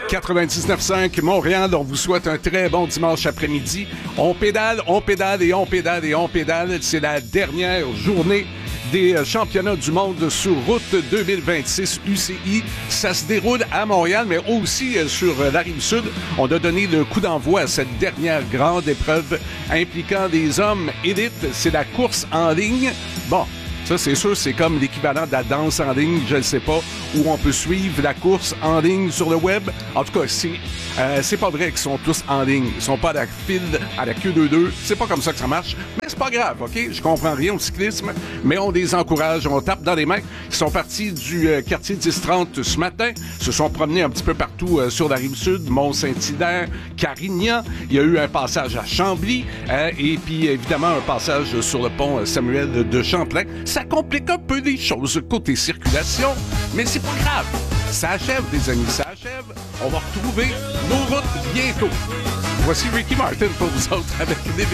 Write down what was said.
99.5 Montréal, on vous souhaite un très bon dimanche après-midi. On pédale, on pédale et on pédale et on pédale. C'est la dernière journée des championnats du monde sur route 2026 UCI. Ça se déroule à Montréal, mais aussi sur la Rive-Sud. On a donné le coup d'envoi à cette dernière grande épreuve impliquant des hommes élites. C'est la course en ligne. Bon, ça, c'est sûr, c'est comme l'équivalent de la danse en ligne, je ne sais pas, où on peut suivre la course en ligne sur le web. En tout cas, c'est pas vrai qu'ils sont tous en ligne. Ils sont pas à la file, à la queue 2-2. C'est pas comme ça que ça marche. Mais c'est pas grave, OK? Je comprends rien au cyclisme, mais on les encourage, on tape dans les mains. Ils sont partis du quartier 10-30 ce matin, se sont promenés un petit peu partout sur la Rive-Sud, Mont-Saint-Hilaire, Carignan. Il y a eu un passage à Chambly et puis évidemment un passage sur le pont Samuel de Champlain. Ça complique un peu les choses côté circulation, mais c'est pas grave. Ça achève, les amis, ça achève. On va retrouver nos routes bientôt. Voici Ricky Martin pour vous autres avec les